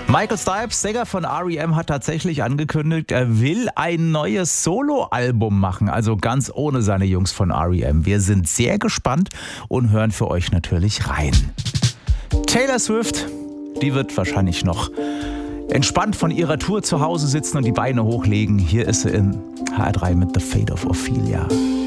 Michael Stipe, Sänger von R.E.M., hat tatsächlich angekündigt, er will ein neues Soloalbum machen, also ganz ohne seine Jungs von R.E.M. Wir sind sehr gespannt und hören für euch natürlich rein. Taylor Swift, die wird wahrscheinlich noch entspannt von ihrer Tour zu Hause sitzen und die Beine hochlegen. Hier ist sie in HR3 mit The Fate of Ophelia.